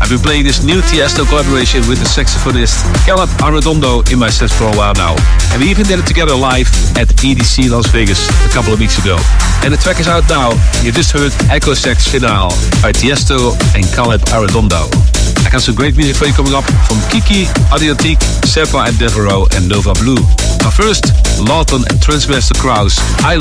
I've been playing this new Tiesto collaboration with the saxophonist Caleb Arredondo in my sets for a while now. And we even did it together live at EDC Las Vegas a couple of weeks ago. And the track is out now. You just heard Echo Sax Finale by Tiesto and Caleb Arredondo. I got some great music for you coming up from Kiki, Adriatique, Seppa and Devereaux and Nova Blue. But first, Lawton and Transmaster Krause, I